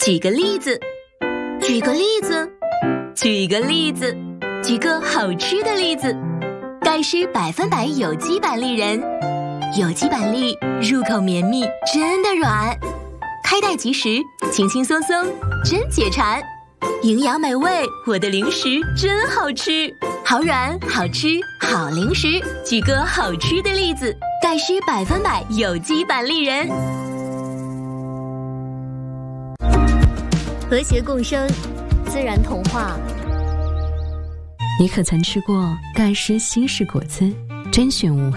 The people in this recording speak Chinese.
举个例子，举个例子，举个例子，举个好吃的例子。盖诗100%有机板栗仁，有机板栗入口绵密，真的软，开袋即食，轻轻松松，真解馋。营养美味，我的零食真好吃，好软好吃好零食。举个好吃的例子，盖诗100%有机板栗仁。 和谐共生，自然童话。 你可曾吃过盖诗西式果子？甄选无